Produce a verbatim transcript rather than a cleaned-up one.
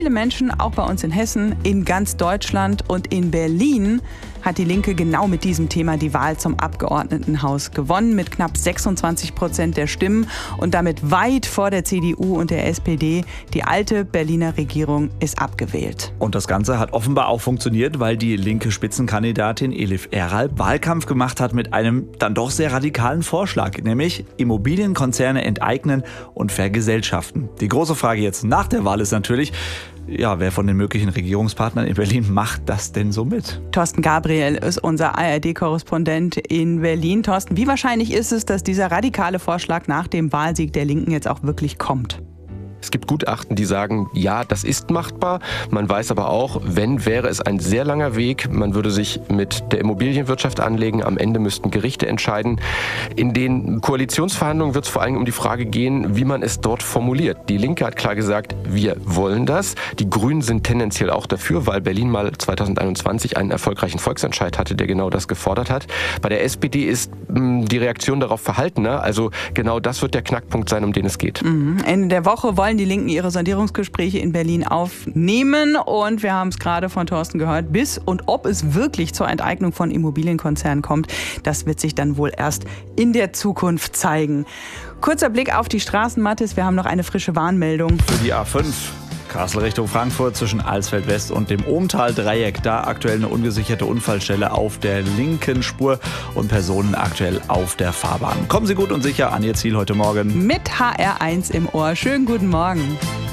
Viele Menschen, auch bei uns in Hessen, in ganz Deutschland und in Berlin, hat die Linke genau mit diesem Thema die Wahl zum Abgeordnetenhaus gewonnen, mit knapp sechsundzwanzig Prozent der Stimmen und damit weit vor der C D U und der S P D. Die alte Berliner Regierung ist abgewählt. Und das Ganze hat offenbar auch funktioniert, weil die linke Spitzenkandidatin Elif Erral Wahlkampf gemacht hat mit einem dann doch sehr radikalen Vorschlag, nämlich Immobilienkonzerne enteignen und vergesellschaften. Die große Frage jetzt nach der Wahl ist natürlich, ja, wer von den möglichen Regierungspartnern in Berlin macht das denn so mit? Thorsten Gabriel ist unser A R D-Korrespondent in Berlin. Thorsten, wie wahrscheinlich ist es, dass dieser radikale Vorschlag nach dem Wahlsieg der Linken jetzt auch wirklich kommt? Es gibt Gutachten, die sagen, ja, das ist machbar. Man weiß aber auch, wenn, wäre es ein sehr langer Weg. Man würde sich mit der Immobilienwirtschaft anlegen. Am Ende müssten Gerichte entscheiden. In den Koalitionsverhandlungen wird es vor allem um die Frage gehen, wie man es dort formuliert. Die Linke hat klar gesagt, wir wollen das. Die Grünen sind tendenziell auch dafür, weil Berlin mal zweitausendeinundzwanzig einen erfolgreichen Volksentscheid hatte, der genau das gefordert hat. Bei der S P D ist mh, die Reaktion darauf verhaltener. Also genau das wird der Knackpunkt sein, um den es geht. Mhm. Ende der Woche wollen die Linken ihre Sondierungsgespräche in Berlin aufnehmen. Und wir haben es gerade von Thorsten gehört, bis und ob es wirklich zur Enteignung von Immobilienkonzernen kommt, das wird sich dann wohl erst in der Zukunft zeigen. Kurzer Blick auf die Straßen, Mathis. Wir haben noch eine frische Warnmeldung. Für die A fünf. Kassel Richtung Frankfurt zwischen Alsfeld West und dem Ohmtal-Dreieck. Da aktuell eine ungesicherte Unfallstelle auf der linken Spur und Personen aktuell auf der Fahrbahn. Kommen Sie gut und sicher an Ihr Ziel heute Morgen. Mit H R eins im Ohr. Schönen guten Morgen.